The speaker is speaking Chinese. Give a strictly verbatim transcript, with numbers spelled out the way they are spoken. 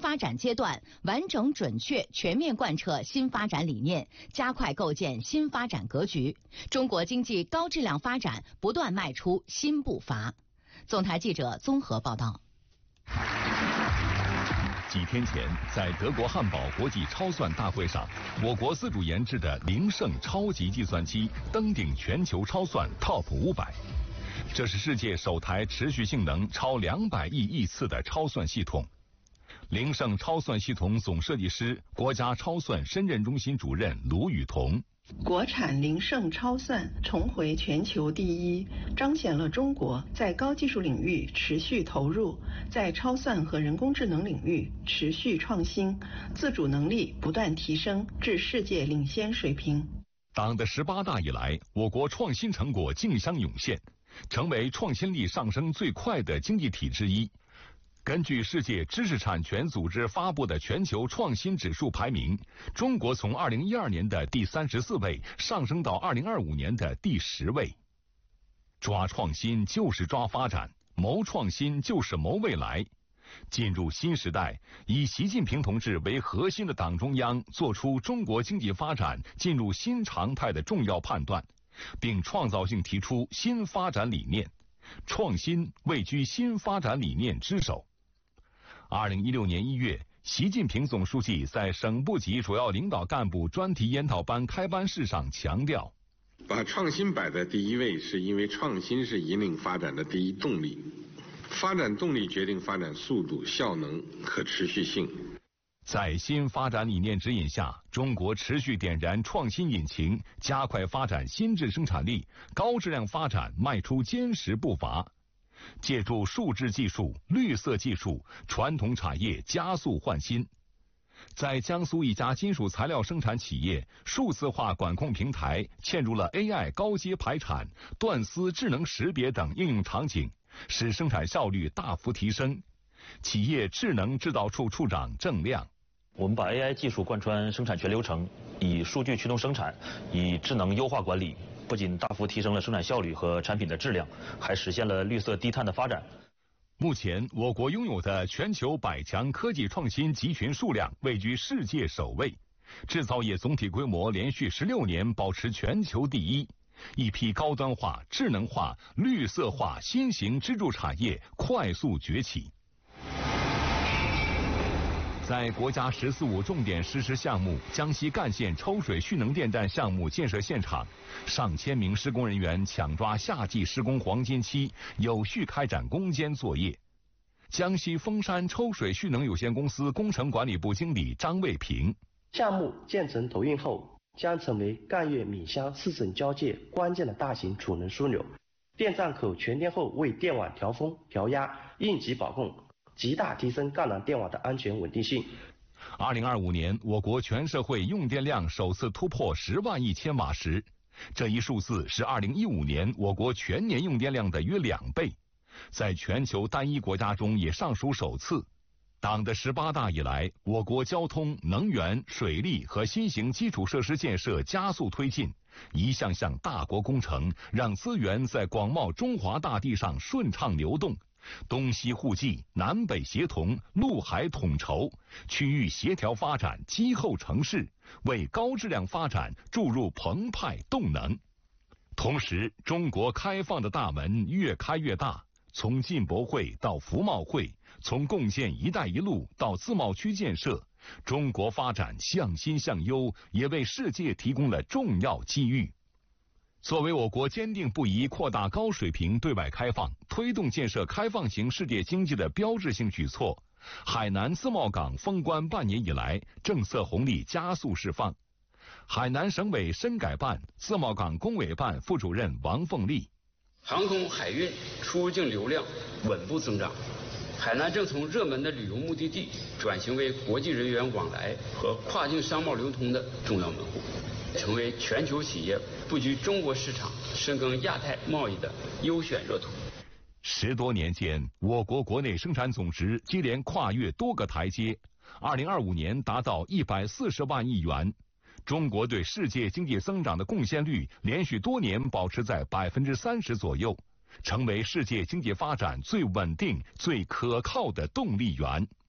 发展阶段，完整准确全面贯彻新发展理念，加快构建新发展格局，中国经济高质量发展不断迈出新步伐。总台记者综合报道。 几天前，在德国汉堡国际超算大会上，我国自主研制的灵盛超级计算机登顶全球超算 Top 五百。这是世界首台持续性能超两百亿亿次的超算系统。灵盛超算系统总设计师、国家超算深圳中心主任卢雨桐。 国产灵盛超算重回全球第一，彰显了中国在高技术领域持续投入，在超算和人工智能领域持续创新，自主能力不断提升至世界领先水平。 党的十八大以来，我国创新成果竞相涌现，成为创新力上升最快的经济体之一。根据世界知识产权组织发布的全球创新指数排名，中国从二零一二年的第三十四位上升到二零二五年的第十位。抓创新就是抓发展，谋创新就是谋未来。进入新时代，以习近平同志为核心的党中央作出中国经济发展进入新常态的重要判断，并创造性提出新发展理念，创新位居新发展理念之首。二零一六年一月，习近平总书记在省部级主要领导干部专题研讨班开班式上强调， 把创新摆在第一位，是因为创新是引领发展的第一动力，发展动力决定发展速度、效能、可持续性。 在新发展理念指引下，中国持续点燃创新引擎，加快发展新质生产力，高质量发展迈出坚实步伐。借助数字技术、绿色技术，传统产业加速换新。在江苏一家金属材料生产企业，数字化管控平台嵌入了 A I 高阶排产、断丝智能识别等应用场景，使生产效率大幅提升。企业智能制造处处长郑亮： 我们把 A I 技术贯穿生产全流程，以数据驱动生产，以智能优化管理，不仅大幅提升了生产效率和产品的质量，还实现了绿色低碳的发展。 目前，我国拥有的全球百强科技创新集群数量位居世界首位，制造业总体规模连续十六年保持全球第一，一批高端化、智能化、绿色化新型支柱产业快速崛起。在国家“十四五”重点实施项目江西赣县抽水蓄能电站项目建设现场，上千名施工人员抢抓夏季施工黄金期，有序开展攻坚作业。江西丰山抽水蓄能有限公司工程管理部经理张卫平： 项目建成投运后，将成为赣粤闽湘四省交界关键的大型储能枢纽。电站口全天候为电网调峰、调压、应急保供，极大提升赣南电网的安全稳定性。 二零二五年，我国全社会用电量首次突破十万亿千瓦时，这一数字是二零一五年我国全年用电量的约两倍，在全球单一国家中也尚属首次。党的十八大以来，我国交通、能源、水利和新型基础设施建设加速推进，一项项大国工程让资源在广袤中华大地上顺畅流动。东西互济、南北协同、陆海统筹，区域协调发展积厚成势，为高质量发展注入澎湃动能。同时，中国开放的大门越开越大，从进博会到服贸会，从共建“一带一路”到自贸区建设，中国发展向新向优，也为世界提供了重要机遇。作为我国坚定不移扩大高水平对外开放、推动建设开放型世界经济的标志性举措，海南自贸港封关半年以来，政策红利加速释放。海南省委深改办自贸港工委办副主任王凤丽： 航空海运出入境流量稳步增长，海南正从热门的旅游目的地转型为国际人员往来和跨境商贸流通的重要门户，成为全球企业布局中国市场、深耕亚太贸易的优选热土。 十多年间，我国国内生产总值接连跨越多个台阶，二零二五年达到一百四十万亿元。中国对世界经济增长的贡献率连续多年保持在百分之三十左右，成为世界经济发展最稳定、最可靠的动力源。